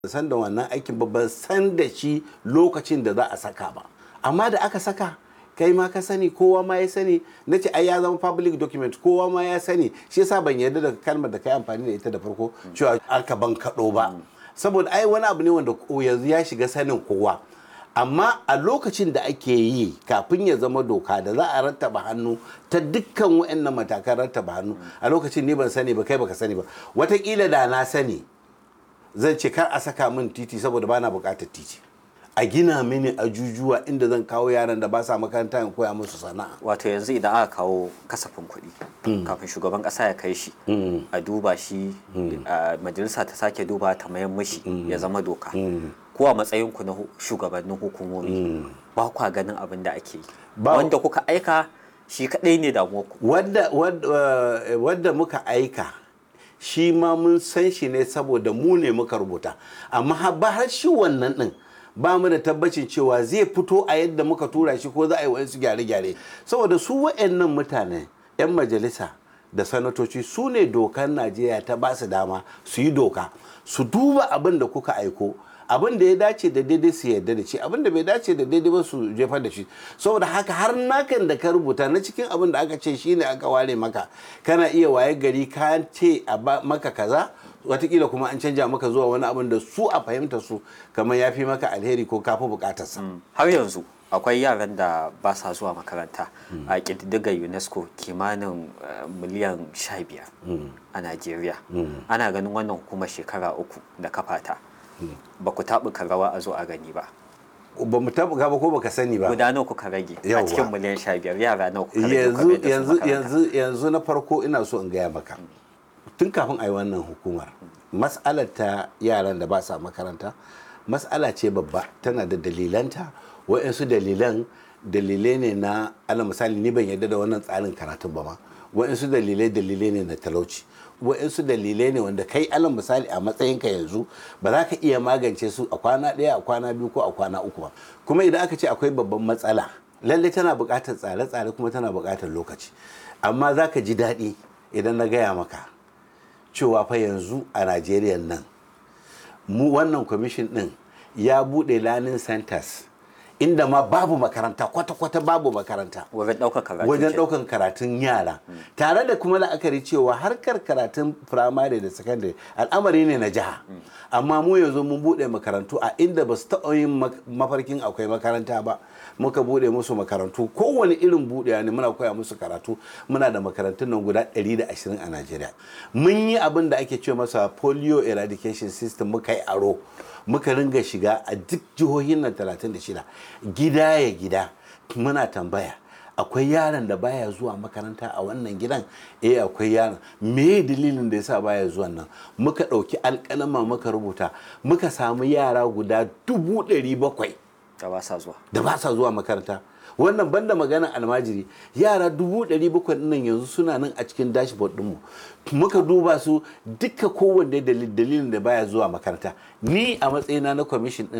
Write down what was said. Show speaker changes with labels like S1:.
S1: san da wannan aikin ba, ban san da shi lokacin da za a saka ba, amma da aka saka kai ma ka sani, kowa ma ya sani, na ce ai ya zama public document, kowa ma ya sani. Shi yasa ban yarda da kalmar da kai amfani da ita da farko cewa aka ban kaɗo ba, saboda ai wani abu ne wanda yanzu ya shiga sanin kowa. Amma a lokacin da ake yi kafin ya zama doka da za a rattaba hannu ta dukkan waɗannan matakan rattaba hannu, a lokacin ni ban sani ba, kai baka sani ba. Wataƙila da na sani zan ce kar a saka min titi saboda bana buƙatar titi, a gina mini ajujuwa inda zan kawo yaran da ba sa makaranta in koya musu sana'a.
S2: Wato yanzu idan aka kawo kasafin kuɗi kafin shugaban ƙasa ya kai shi a duba shi, majalisa ta sake duba ta mayan mishi ya zama doka, ko a matsayinku na shugabannin hukumomi ba kwa ganin abin da ake yi, wanda kuka aika shi kaɗai ne damuwarku?
S1: Wadda muka aika shi ma mun san shi ne saboda mu ne muka rubuta, amma ba har shi wannan ɗin ba mu da tabbacin cewa zai fito a yadda muka tura shi ko za a yi wa'insu gyare-gyare, saboda su wa'annan mutane 'yan majalisa da sanatoci su ne dokar Najeriya ta ba su dama su yi doka, su duba abin da kuka aiko, abin da ya dace da daidai su yarda da shi, abin da bai dace da daidai ba su jefar da shi. Saboda haka har nakan da ka rubuta na cikin abin da aka ce shine aka ware maka, kana iya waye gari ka ce a maka kaza, watakila kuma an canja maka zuwa wani abin da su a fahimta su kamar ya fi maka alheri ko kafi bukatarsa.
S2: Har yanzu akwai yaran da ba sa zuwa makaranta, a ƙididdigar UNESCO kimanin miliyan 15 a Najeriya. Ana ganin wannan hukumar shekara 3 da kafata, ba ku taɓuka rawa a zo a gani ba.
S1: Ba mu taɓuka ba ko baka sani ba.
S2: Guda nawa kuka rage a cikin miliyan 15, yara nawa kuka rage?
S1: Yanzu na farko ina so in gaya maka, tun kafin a yi wannan hukumar, mas'alar ta yaran da ba sa makaranta mas'ala ce babba, tana da dalilanta. Wa'insu dalilai ne na, ala misali ni ban yarda da wannan tsarin karatun ba ma, wa'insu dalilai ne na talauci, wa'insu dalilai ne wanda kai alal misali a matsayinka yanzu ba za ka iya magance su a kwana ɗaya, a kwana biyu ko a kwana uku ba. Kuma idan aka ce akwai babban matsala, lalle tana buƙatar tsare-tsare kuma tana buƙatar lokaci. Amma za ka ji daɗi idan na gaya maka cewa fa yanzu a Najeriya nan mu wannan kwamishin ɗin ya buɗe learning centers inda ma babu makaranta, kwata-kwata babu makaranta
S2: wajen
S1: ɗaukan karatun yara, tare da kuma la'akari cewa harkar karatun firamare da sakandare al'amari ne na jiha. Amma mu yanzu mun buɗe makarantu a inda ba su taɓa yin mafarkin akwai makaranta ba, muka buɗe musu makarantu, kowane irin buɗewa ne muna koya musu karatu. Muna da makarantun nan guda 120 a Najeriya. Mun yi abin da ake ce masa polio eradication system, muka yi aro, muka ringa shiga a duk jihohin nan 36 gida ya gida, muna tambaya akwai yaron da baya zuwa makaranta a wannan gidan, akwai yaron, me dalilin da yasa baya zuwa nan? Muka ɗauki alƙalama muka rubuta, muka samu yara guda 700,000 da ba sa zuwa makaranta. Wannan banda magana almajiri, yara 700,000 nan yanzu suna nan a cikin dashboard ɗinmu. Muka duba su duka, kowanne dalilin da baya zuwa makaranta. Ni a matsayina na kwamishin ɗin